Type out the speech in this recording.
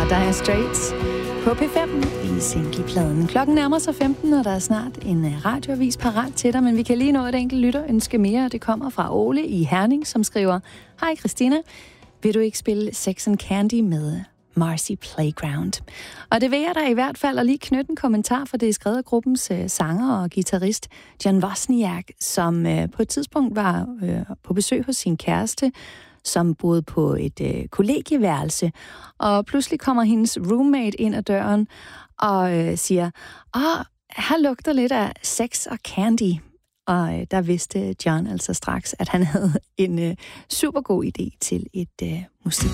fra Dire Straits på P5 i singlepladen. Klokken nærmer sig 15, og der er snart en radioavis parat til dig, men vi kan lige nå et enkelt lytterønske mere, og det kommer fra Ole i Herning, som skriver: Hej Christina, vil du ikke spille Sex and Candy med Marcy Playground? Og det vil jeg da i hvert fald, og lige knytte en kommentar, for det er skrevet af gruppens sanger og guitarist John Wozniak, som på et tidspunkt var på besøg hos sin kæreste, som boede på et kollegieværelse, og pludselig kommer hendes roommate ind ad døren og siger: her lugter lidt af sex og candy. Og der vidste John altså straks, at han havde en super god idé til et musik.